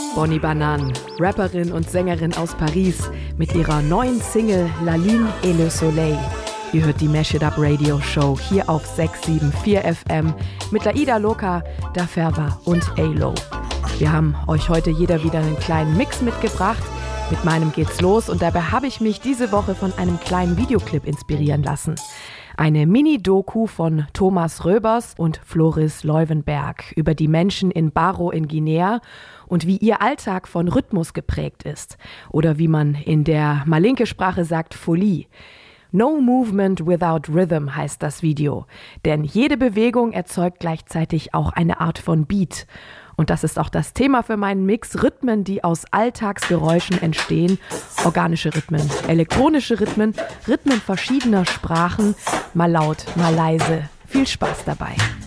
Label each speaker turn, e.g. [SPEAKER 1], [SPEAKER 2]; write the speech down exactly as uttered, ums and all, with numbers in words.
[SPEAKER 1] Bonnie Banane, Rapperin und Sängerin aus Paris, mit ihrer neuen Single La Lune et le Soleil. Ihr hört die Mash It Up Radio Show hier auf sechs sieben vier F M mit Laida Loca, Da Ferva und A-Lo. Wir haben euch heute jeder wieder einen kleinen Mix mitgebracht. Mit meinem geht's los und dabei habe ich mich diese Woche von einem kleinen Videoclip inspirieren lassen. Eine Mini-Doku von Thomas Röbers und Floris Leuwenberg über die Menschen in Barrow in Guinea und wie ihr Alltag von Rhythmus geprägt ist. Oder wie man in der Malinke-Sprache sagt, Folie. No Movement Without Rhythm heißt das Video. Denn jede Bewegung erzeugt gleichzeitig auch eine Art von Beat. Und das ist auch das Thema für meinen Mix. Rhythmen, die aus Alltagsgeräuschen entstehen. Organische Rhythmen, elektronische Rhythmen, Rhythmen verschiedener Sprachen. Mal laut, mal leise. Viel Spaß dabei.